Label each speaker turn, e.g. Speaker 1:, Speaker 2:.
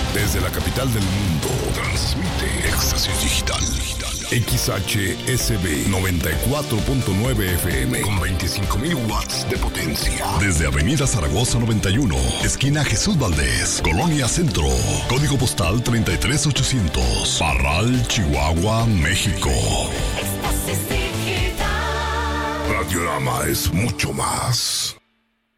Speaker 1: Desde la capital del mundo, transmite Éxtasis Digital. XHSB 94.9 FM con 25,000 watts de potencia. Desde Avenida Zaragoza 91, esquina Jesús Valdés, Colonia Centro. Código postal 33800. Parral, Chihuahua, México. Radiorama es mucho más.